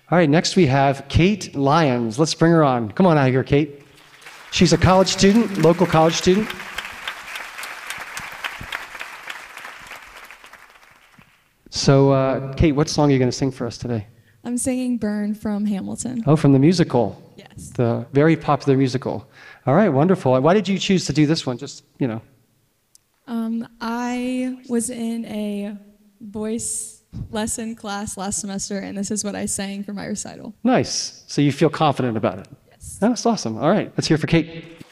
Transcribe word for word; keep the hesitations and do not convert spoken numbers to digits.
All right, next we have Kate Lyons. Let's bring her on. Come on out here, Kate. She's a college student, local college student. So, uh, Kate, what song are you going to sing for us today? I'm singing Burn from Hamilton. Oh, from the musical. Yes. The very popular musical. All right, wonderful. Why did you choose to do this one? Just, you know. Um, I was in a voice lesson class last semester, and this is what I sang for my recital. Nice. So you feel confident about it? Yes. That's awesome. All right, let's hear it for Kate.